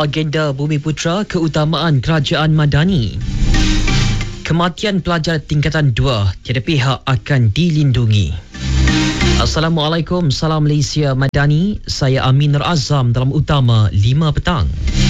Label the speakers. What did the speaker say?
Speaker 1: Agenda Bumi Putra keutamaan kerajaan Madani. Kematian pelajar tingkatan 2 tiada pihak akan dilindungi. Assalamualaikum, salam Malaysia Madani. Saya Amin Nur Azam dalam Utama 5 petang.